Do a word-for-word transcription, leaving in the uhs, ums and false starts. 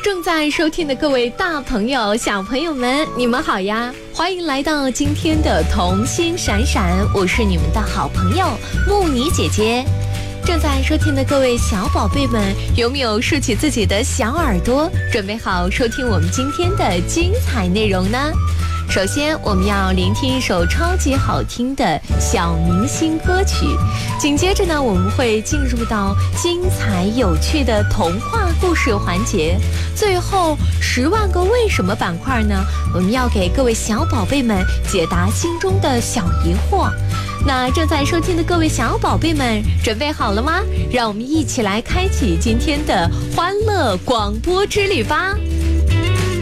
正在收听的各位大朋友、小朋友们，你们好呀！欢迎来到今天的童心闪闪，我是你们的好朋友木妮姐姐。正在收听的各位小宝贝们，有没有竖起自己的小耳朵，准备好收听我们今天的精彩内容呢？首先，我们要聆听一首超级好听的小明星歌曲，紧接着呢，我们会进入到精彩有趣的童话故事环节，最后十万个为什么板块呢，我们要给各位小宝贝们解答心中的小疑惑。那正在收听的各位小宝贝们，准备好了吗？让我们一起来开启今天的欢乐广播之旅吧！